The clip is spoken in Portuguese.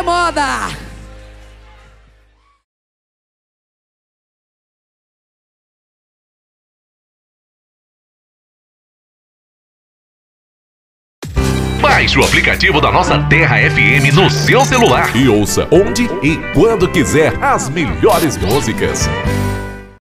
moda! Baixe o aplicativo da nossa Terra FM no seu celular e ouça onde e quando quiser as melhores músicas.